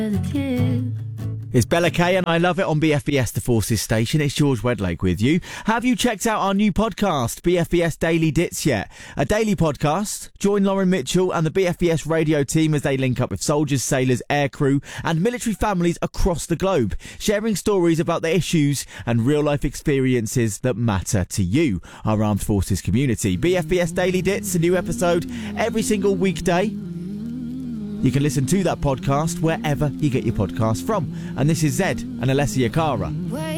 It's Bella Kay and I love it on BFBS The Forces station. It's George Wedlake with you. Have you checked out our new podcast, BFBS Daily Dits yet? A daily podcast. Join Lauren Mitchell and the BFBS radio team as they link up with soldiers, sailors, aircrew and military families across the globe, sharing stories about the issues and real-life experiences that matter to you, our armed forces community. BFBS Daily Dits, a new episode every single weekday. You can listen to that podcast wherever you get your podcast from. And this is Zed and Alessia Cara.